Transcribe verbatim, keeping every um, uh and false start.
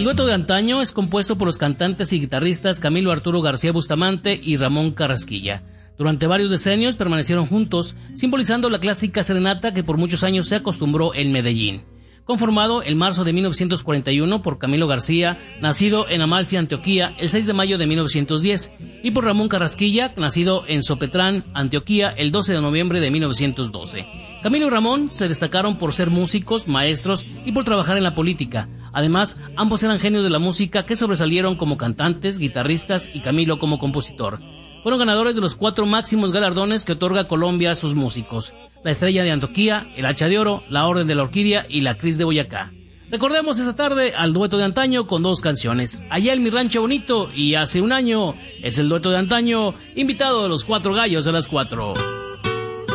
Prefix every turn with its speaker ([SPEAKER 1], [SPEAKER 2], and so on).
[SPEAKER 1] El dueto de antaño es compuesto por los cantantes y guitarristas Camilo Arturo García Bustamante y Ramón Carrasquilla. Durante varios decenios permanecieron juntos, simbolizando la clásica serenata que por muchos años se acostumbró en Medellín. Conformado en marzo de mil novecientos cuarenta y uno por Camilo García, nacido en Amalfi, Antioquia, el seis de mayo de mil novecientos diez, y por Ramón Carrasquilla, nacido en Sopetrán, Antioquia, el doce de noviembre de mil novecientos doce. Camilo y Ramón se destacaron por ser músicos, maestros y por trabajar en la política. Además, ambos eran genios de la música que sobresalieron como cantantes, guitarristas y Camilo como compositor. Fueron ganadores de los cuatro máximos galardones que otorga Colombia a sus músicos: la Estrella de Antioquia, el Hacha de Oro, la Orden de la Orquídea y la Cris de Boyacá. Recordemos esta tarde al dueto de antaño con dos canciones: Allá en mi rancho bonito y Hace un año. Es el dueto de antaño, invitado de los Cuatro Gallos a las cuatro.